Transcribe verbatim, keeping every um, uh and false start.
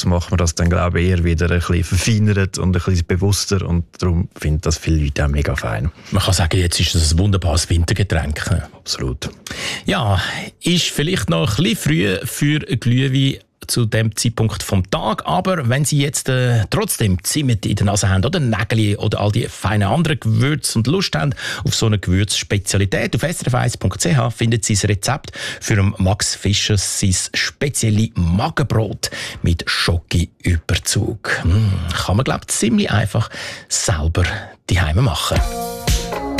Mittags macht man das dann, glaube ich, eher wieder ein bisschen verfeinert und ein bisschen bewusster und darum finden das viele Leute auch mega fein. Man kann sagen, jetzt ist das ein wunderbares Wintergetränk. Absolut. Ja, ist vielleicht noch ein bisschen früh für Glühwein zu dem Zeitpunkt vom Tag, aber wenn Sie jetzt äh, trotzdem Zimt in der Nase haben oder Nägel oder all die feinen anderen Gewürze und Lust haben auf so eine Gewürzspezialität, auf s r f eins punkt c h finden Sie das Rezept für Max Fischer sein spezielle Magenbrot mit Schoki-Überzug. Mm, kann man, glaube ich, ziemlich einfach selber daheim machen.